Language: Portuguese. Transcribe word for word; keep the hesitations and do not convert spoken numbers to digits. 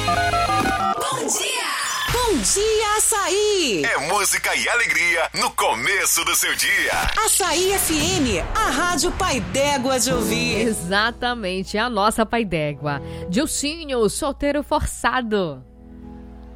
Bom dia! Bom dia, Açaí! É música e alegria no começo do seu dia. Açaí F M, a rádio Pai d'Égua de ouvir. Exatamente, a nossa Pai d'Égua. Dilcinho, solteiro forçado.